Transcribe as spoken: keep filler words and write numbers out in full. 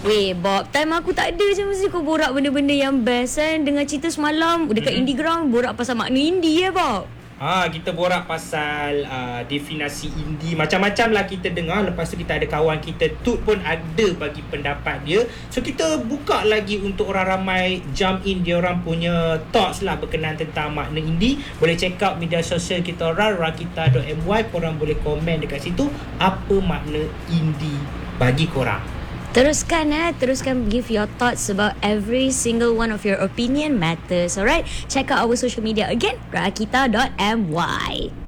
Weh Bob, time aku tak ada je mesti kau borak benda-benda yang best kan. Dengan cerita semalam dekat mm-hmm. Indie Ground borak pasal makna indie ya Bob. Ha, kita borak pasal uh, definasi indie. Macam-macam lah kita dengar. Lepas tu kita ada kawan kita Tut pun ada bagi pendapat dia. So kita buka lagi untuk orang ramai jump in dia orang punya thoughts lah berkenaan tentang makna indie. Boleh check out media sosial kita orang rakita dot my. Korang boleh komen dekat situ apa makna indie bagi korang. Teruskan eh, teruskan give your thoughts about every single one of your opinion matters. Alright, check out our social media again, rakita dot my.